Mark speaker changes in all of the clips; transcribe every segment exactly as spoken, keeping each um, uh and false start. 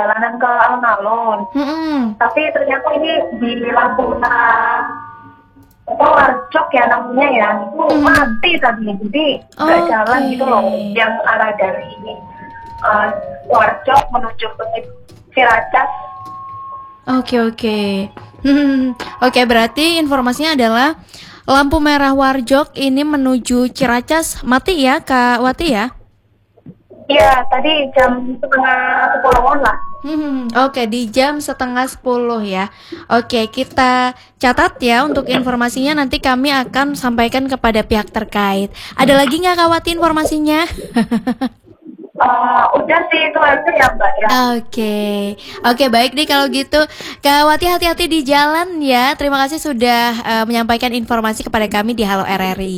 Speaker 1: perjalanan ke alun-alun.
Speaker 2: Mm-mm.
Speaker 1: Tapi ternyata ini di lampu merah apa Warjok ya namanya ya, itu
Speaker 2: Mm.
Speaker 1: mati tadi, jadi nggak
Speaker 2: Oke.
Speaker 1: jalan gitu loh, yang arah dari uh, Warjok menuju ke Ciracas.
Speaker 2: Oke oke. Hmm, Oke berarti informasinya adalah lampu merah Warjok ini menuju Ciracas mati ya Kak Wati ya?
Speaker 1: Iya, tadi jam setengah sepuluhan lah.
Speaker 2: Hmm, Oke di jam setengah sepuluh ya. Oke kita catat ya untuk informasinya, nanti kami akan sampaikan kepada pihak terkait. Ada lagi nggak Kak Wati informasinya?
Speaker 1: Uh, udah sih itu aja ya Mbak ya.
Speaker 2: Oke, oke baik nih kalau gitu Kak Wati, hati-hati di jalan ya. Terima kasih sudah eh, menyampaikan informasi kepada kami di Halo R R I.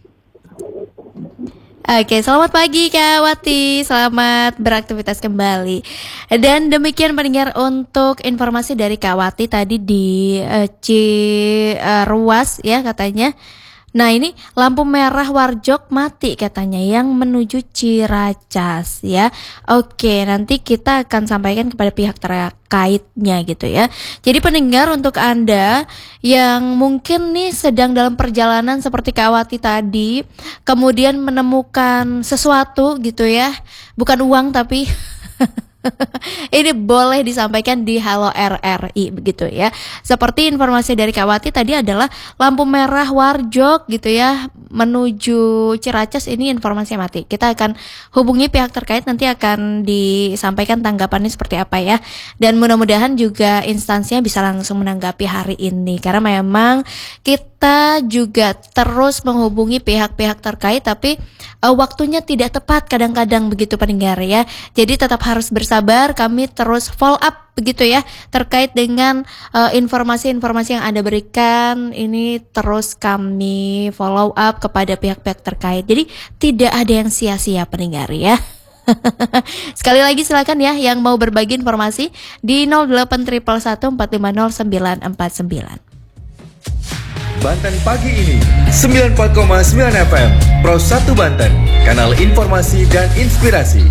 Speaker 2: Oke, selamat pagi Kak Wati, selamat beraktivitas kembali. Dan demikian pendengar untuk informasi dari Kak Wati tadi di uh, Ciruas ya katanya. Nah ini lampu merah Warjok mati katanya yang menuju Ciracas ya. Oke nanti kita akan sampaikan kepada pihak terkaitnya gitu ya. Jadi pendengar, untuk Anda yang mungkin nih sedang dalam perjalanan seperti Kak Wati tadi, kemudian menemukan sesuatu gitu ya, bukan uang tapi ini boleh disampaikan di Halo R R I begitu ya. Seperti informasi dari Kak Wati tadi adalah lampu merah Warjok gitu ya menuju Ciracas, ini informasi mati. Kita akan hubungi pihak terkait, nanti akan disampaikan tanggapannya seperti apa ya. Dan mudah-mudahan juga instansinya bisa langsung menanggapi hari ini, karena memang kita juga terus menghubungi pihak-pihak terkait tapi uh, waktunya tidak tepat kadang-kadang begitu pendengar ya. Jadi tetap harus bersabar, kami terus follow up begitu ya terkait dengan uh, informasi-informasi yang Anda berikan. Ini terus kami follow up kepada pihak-pihak terkait. Jadi tidak ada yang sia-sia pendengar ya. Sekali lagi silakan ya yang mau berbagi informasi di nol delapan satu satu empat lima nol sembilan empat sembilan.
Speaker 3: Banten Pagi ini sembilan puluh empat koma sembilan F M Pro satu Banten, kanal informasi dan inspirasi.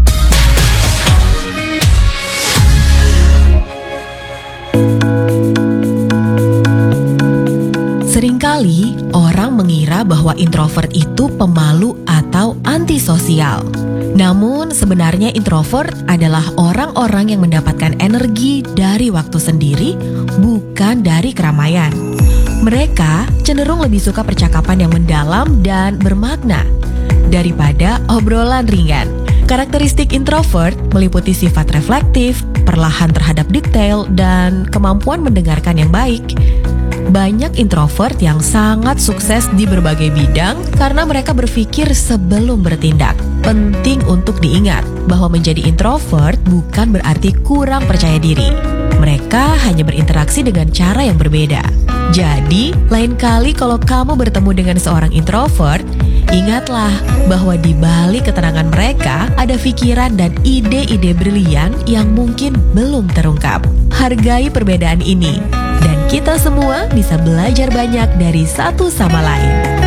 Speaker 4: Seringkali orang mengira bahwa introvert itu pemalu atau antisosial. Namun sebenarnya introvert adalah orang-orang yang mendapatkan energi dari waktu sendiri, bukan dari keramaian. Mereka cenderung lebih suka percakapan yang mendalam dan bermakna daripada obrolan ringan. Karakteristik introvert meliputi sifat reflektif, perlahan terhadap detail, dan kemampuan mendengarkan yang baik. Banyak introvert yang sangat sukses di berbagai bidang karena mereka berpikir sebelum bertindak. Penting untuk diingat bahwa menjadi introvert bukan berarti kurang percaya diri. Mereka hanya berinteraksi dengan cara yang berbeda. Jadi, lain kali kalau kamu bertemu dengan seorang introvert, ingatlah bahwa di balik ketenangan mereka ada pikiran dan ide-ide brilian yang mungkin belum terungkap. Hargai perbedaan ini, dan kita semua bisa belajar banyak dari satu sama lain.